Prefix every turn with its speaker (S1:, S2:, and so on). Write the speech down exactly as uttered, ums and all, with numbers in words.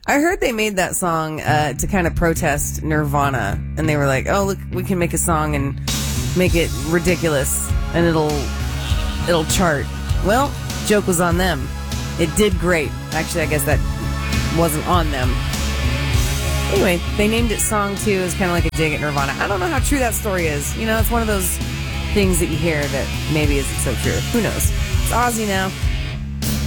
S1: I heard they made that song uh, to kind of protest Nirvana, and they were like, "Oh, look, we can make a song and make it ridiculous, and it'll it'll chart." Well, joke was on them. It did great. Actually, I guess that wasn't on them. Anyway, they named it Song two as kind of like a dig at Nirvana. I don't know how true that story is. You know, it's one of those things that you hear that maybe isn't so true. Who knows? It's Ozzy now.